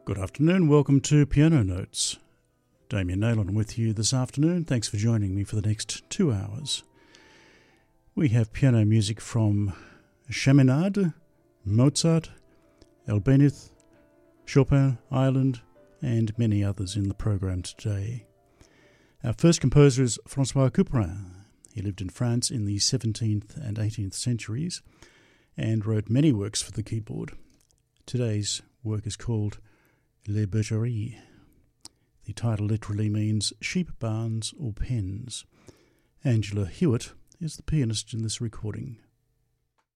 Good afternoon, welcome to Piano Notes. Damien Naylor with you this afternoon. Thanks for joining me for the next 2 hours. We have piano music from Chaminade, Mozart, Albéniz, Chopin, Ireland, and many others in the program today. Our first composer is François Couperin. He lived in France in the 17th and 18th centuries and wrote many works for the keyboard. Today's work is called Les Bergeries. The title literally means sheep barns or pens. Angela Hewitt is the pianist in this recording.